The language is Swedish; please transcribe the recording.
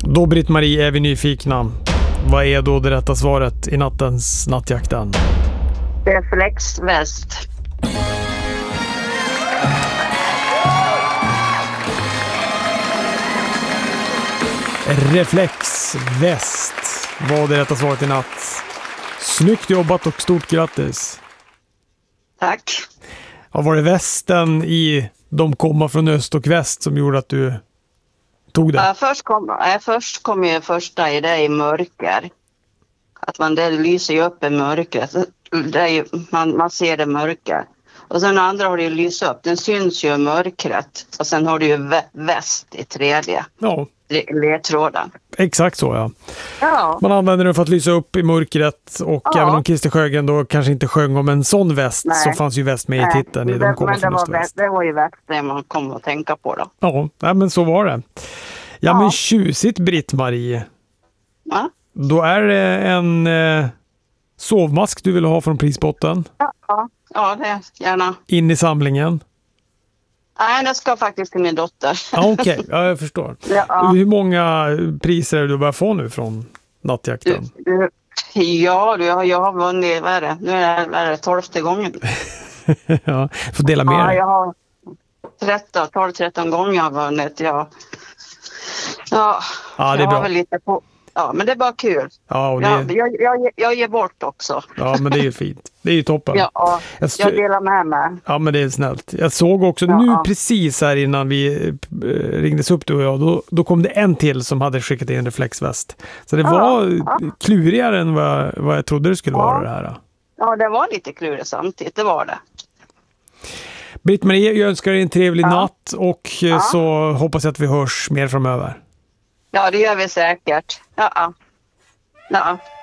Då, Britt-Marie, är vi nyfikna. Vad är då det rätta svaret i nattens nattjakten? Reflexväst. Reflexväst var det rätta svaret i natt. Snyggt jobbat och stort grattis. Tack. Ja, var det västen i De komma från öst och väst som gjorde att du tog det? Ja, först kom ju första i det i mörker. Att det lyser ju upp i mörkret. Det är ju, man ser det mörker. Och sen andra har det ju lyst upp. Den syns ju i mörkret. Och sen har du ju väst i tredje. Ja. Ledtråden. Exakt så, ja. Ja. Man använder den för att lysa upp i mörkret och Ja. även om Christer Sjögren då kanske inte sjöng om en sån väst. Nej. Så fanns ju väst med i titeln i De kommer från öst och väst. Det var ju väst det man kom att tänka på då. Ja, men så var det. Ja, men tjusigt, Britt-Marie. Ja. Då är det en sovmask du vill ha från prisbotten. Ja, det gärna. In i samlingen. Nej, det ska faktiskt till min dotter. Ja, okej. Ja, jag förstår. Ja. Hur många priser är du börjar få nu från nattjakten? Jag har vunnit, vad är det? Nu är det 12:e gången. Ja, får dela med dig. Jag har 12-13 gånger jag har vunnit. Det är bra. Väl lite på. Ja, men det är bara kul. Ja, och jag ger bort också. Ja, men det är ju fint. Det är ju toppen. Ja, jag delar med mig. Ja, men det är snällt. Jag såg också nu precis här innan vi ringdes upp du och jag, då kom det en till som hade skickat in en reflexväst. Så det var klurigare än vad jag trodde det skulle vara det här. Ja, det var lite klurigt samtidigt, det var det. Britt-Marie, jag önskar dig en trevlig natt och så hoppas jag att vi hörs mer framöver. Ja, det gör vi säkert. Ja.